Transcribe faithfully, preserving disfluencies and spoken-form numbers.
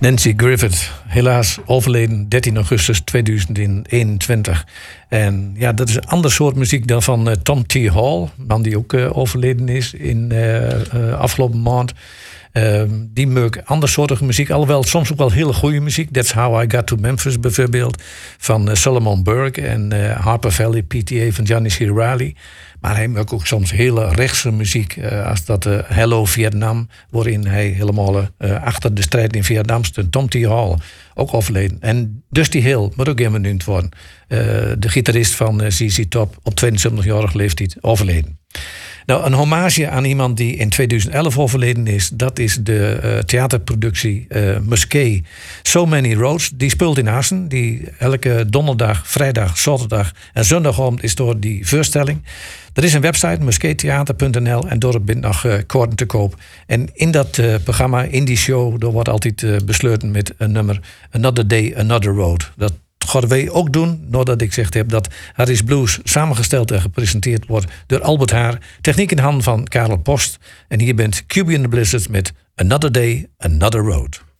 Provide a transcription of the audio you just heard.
Nancy Griffith, helaas overleden dertien augustus tweeduizend eenentwintig. En ja, dat is een ander soort muziek dan van uh, Tom T. Hall, man die ook uh, overleden is in uh, uh, afgelopen maand. Uh, die maakt andersoortige muziek, alhoewel soms ook wel hele goede muziek. That's How I Got to Memphis bijvoorbeeld, van uh, Solomon Burke en uh, Harper Valley P T A van Gianni Cirali. Maar hij maakt ook soms hele rechtse muziek, uh, als dat uh, Hello Vietnam, waarin hij helemaal uh, achter de strijd in Vietnam stond. Tom T. Hall, ook overleden. En Dusty Hill moet ook even genoemd worden. Uh, de gitarist van uh, Z Z Top, op tweeënzestigjarige leeftijd overleden. Nou, een hommage aan iemand die in tweeduizend elf overleden is, dat is de uh, theaterproductie uh, Musquet. So Many Roads. Die speelt in Assen. Die elke donderdag, vrijdag, zaterdag en zondagavond is door die voorstelling. Er is een website, musquettheater punt n l, en door bent nog uh, kaarten te koop. En in dat uh, programma, in die show, er wordt altijd uh, besloten met een nummer Another Day, Another Road. Dat gaan wij ook doen, nadat ik gezegd heb dat Harris Blues samengesteld en gepresenteerd wordt door Albert Haar. Techniek in handen van Karel Post. En hier bent Cuban the Blizzard met Another Day, Another Road.